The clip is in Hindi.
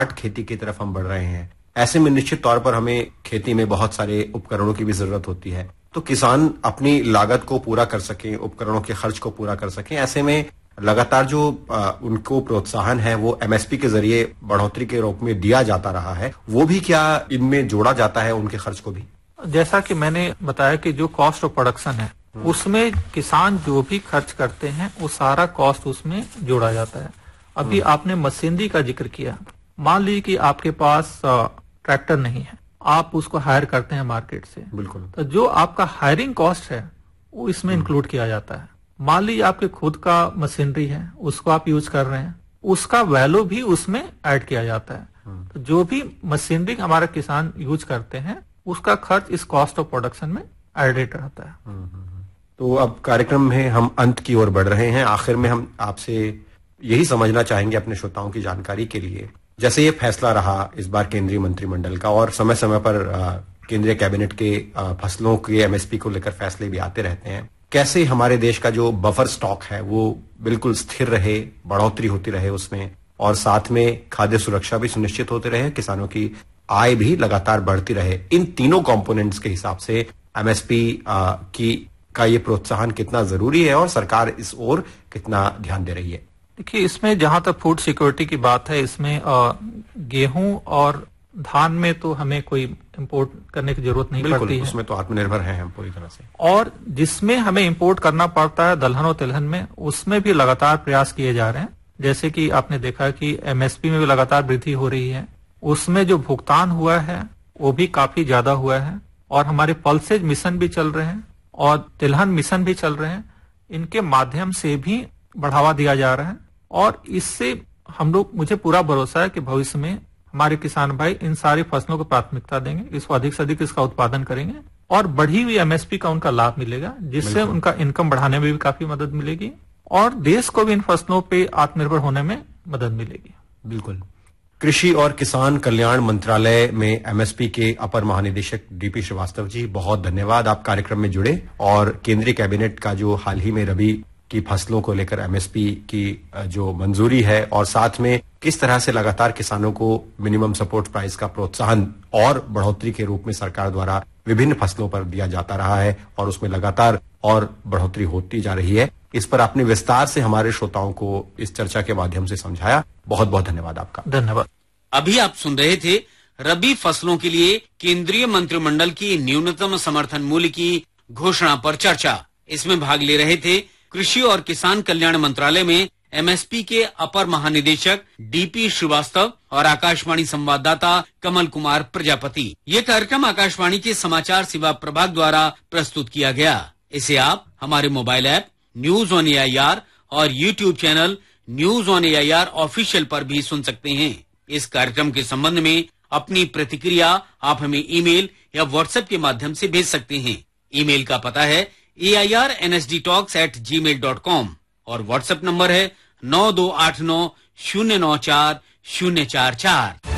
खेती की तरफ हम बढ़ रहे हैं। ऐसे में निश्चित तौर पर हमें खेती में बहुत सारे उपकरणों की भी जरूरत होती है। तो किसान अपनी लागत को पूरा कर सकें, उपकरणों के खर्च को पूरा कर सकें, ऐसे में लगातार जो उनको प्रोत्साहन है वो एमएसपी के जरिए बढ़ोतरी के रूप में दिया जाता रहा है, वो भी क्या इनमें जोड़ा जाता है, उनके खर्च को भी? जैसा कि मैंने बताया कि जो कॉस्ट ऑफ प्रोडक्शन है उसमें किसान जो भी खर्च करते हैं वो सारा कॉस्ट उसमें जोड़ा जाता है। अभी आपने मशीनरी का जिक्र किया। मान लीजिए कि आपके पास ट्रैक्टर नहीं है, आप उसको हायर करते हैं मार्केट से, बिल्कुल, तो जो आपका हायरिंग कॉस्ट है वो इसमें इंक्लूड किया जाता है। मान लीजिए आपके खुद का मशीनरी है, उसको आप यूज कर रहे हैं, उसका वैल्यू भी उसमें ऐड किया जाता है। तो जो भी मशीनरी हमारे किसान यूज करते हैं उसका खर्च इस कॉस्ट ऑफ प्रोडक्शन में एडेड रहता है। तो अब कार्यक्रम में हम अंत की ओर बढ़ रहे हैं। आखिर में हम आपसे यही समझना चाहेंगे अपने श्रोताओं की जानकारी के लिए, जैसे ये फैसला रहा इस बार केंद्रीय मंत्रिमंडल का और समय समय पर केंद्रीय कैबिनेट के फसलों के एमएसपी को लेकर फैसले भी आते रहते हैं, कैसे हमारे देश का जो बफर स्टॉक है वो बिल्कुल स्थिर रहे, बढ़ोतरी होती रहे उसमें, और साथ में खाद्य सुरक्षा भी सुनिश्चित होते रहे, किसानों की आय भी लगातार बढ़ती रहे। इन तीनों कंपोनेंट्स के हिसाब से एमएसपी का ये प्रोत्साहन कितना जरूरी है और सरकार इस ओर कितना ध्यान दे रही है? देखिए, इसमें जहां तक फूड सिक्योरिटी की बात है, इसमें गेहूं और धान में तो हमें कोई इंपोर्ट करने की जरूरत नहीं पड़ती है। उसमें तो आत्मनिर्भर हैं हम पूरी तरह से। और जिसमें हमें इंपोर्ट करना पड़ता है दलहन और तिलहन में, उसमें भी लगातार प्रयास किए जा रहे हैं। जैसे कि आपने देखा कि एमएसपी में भी लगातार वृद्धि हो रही है, उसमें जो भुगतान हुआ है वो भी काफी ज्यादा हुआ है, और हमारे पल्सेज मिशन भी चल रहे हैं और तिलहन मिशन भी चल रहे हैं। इनके माध्यम से भी बढ़ावा दिया जा रहा है, और इससे हम लोग, मुझे पूरा भरोसा है कि भविष्य में हमारे किसान भाई इन सारी फसलों को प्राथमिकता देंगे, इसको अधिक से अधिक इसका उत्पादन करेंगे और बढ़ी हुई एमएसपी का उनका लाभ मिलेगा, जिससे उनका इनकम बढ़ाने में भी काफी मदद मिलेगी और देश को भी इन फसलों पे आत्मनिर्भर होने में मदद मिलेगी। बिल्कुल। कृषि और किसान कल्याण मंत्रालय में एमएसपी के अपर महानिदेशक डीपी श्रीवास्तव जी, बहुत धन्यवाद, आप कार्यक्रम में जुड़े और केंद्रीय कैबिनेट का जो हाल ही में रबी की फसलों को लेकर एमएसपी की जो मंजूरी है और साथ में किस तरह से लगातार किसानों को मिनिमम सपोर्ट प्राइस का प्रोत्साहन और बढ़ोतरी के रूप में सरकार द्वारा विभिन्न फसलों पर दिया जाता रहा है और उसमें लगातार और बढ़ोतरी होती जा रही है, इस पर आपने विस्तार से हमारे श्रोताओं को इस चर्चा के माध्यम से समझाया। बहुत बहुत धन्यवाद आपका। धन्यवाद। अभी आप सुन रहे थे रबी फसलों के लिए केंद्रीय मंत्रिमंडल की न्यूनतम समर्थन मूल्य की घोषणा पर चर्चा। इसमें भाग ले रहे थे कृषि और किसान कल्याण मंत्रालय में एमएसपी के अपर महानिदेशक डीपी श्रीवास्तव और आकाशवाणी संवाददाता कमल कुमार प्रजापति। ये कार्यक्रम आकाशवाणी के समाचार सेवा प्रभाग द्वारा प्रस्तुत किया गया। इसे आप हमारे mobile app news on AIR और YouTube channel news on AIR official पर भी सुन सकते हैं। इस कार्यक्रम के संबंध में अपनी प्रतिक्रिया आप हमें ईमेल या व्हाट्सएप के माध्यम से भेज सकते हैं। ईमेल का पता है airnsdtalks@gmail.com और व्हाट्सएप नंबर है 9289094044।